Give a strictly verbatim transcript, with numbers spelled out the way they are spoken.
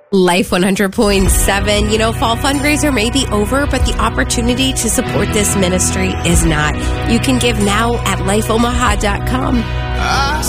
Life one hundred point seven. You know, fall fundraiser may be over, but the opportunity to support this ministry is not. You can give now at life omaha dot com. I